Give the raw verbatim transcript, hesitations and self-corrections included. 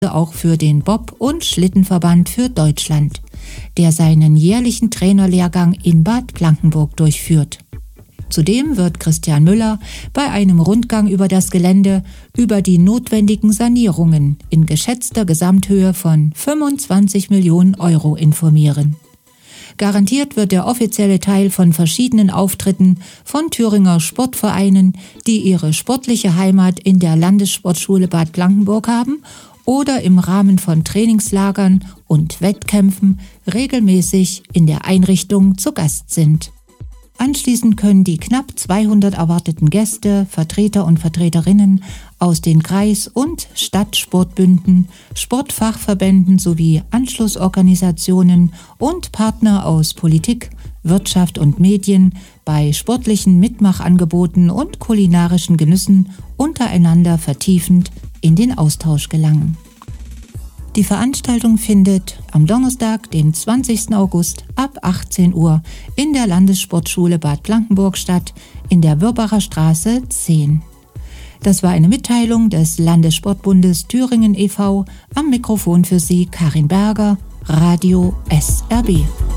auch für den Bob- und Schlittenverband für Deutschland, der seinen jährlichen Trainerlehrgang in Bad Blankenburg durchführt. Zudem wird Christian Müller bei einem Rundgang über das Gelände über die notwendigen Sanierungen in geschätzter Gesamthöhe von fünfundzwanzig Millionen Euro informieren. Garantiert wird der offizielle Teil von verschiedenen Auftritten von Thüringer Sportvereinen, die ihre sportliche Heimat in der Landessportschule Bad Blankenburg haben oder im Rahmen von Trainingslagern und Wettkämpfen regelmäßig in der Einrichtung zu Gast sind. Anschließend können die knapp zweihundert erwarteten Gäste, Vertreter und Vertreterinnen aus den Kreis- und Stadtsportbünden, Sportfachverbänden sowie Anschlussorganisationen und Partner aus Politik, Wirtschaft und Medien bei sportlichen Mitmachangeboten und kulinarischen Genüssen untereinander vertiefend in den Austausch gelangen. Die Veranstaltung findet am Donnerstag, den zwanzigsten August ab achtzehn Uhr in der Landessportschule Bad Blankenburg statt, in der Würbacher Straße zehn. Das war eine Mitteilung des Landessportbundes Thüringen e V. Am Mikrofon für Sie Karin Berger, Radio S R B.